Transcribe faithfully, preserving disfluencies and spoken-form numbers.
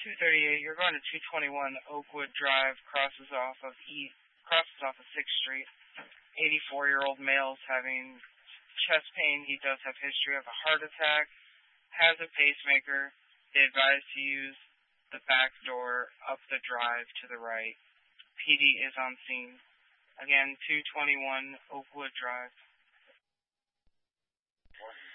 two thirty-eight, you're going to two twenty-one Oakwood Drive, crosses off of E, crosses off of sixth Street. eighty-four-year-old male is having chest pain. He does have history of a heart attack, has a pacemaker. They advise to use the back door up the drive to the right. P D is on scene. Again, two twenty-one Oakwood Drive.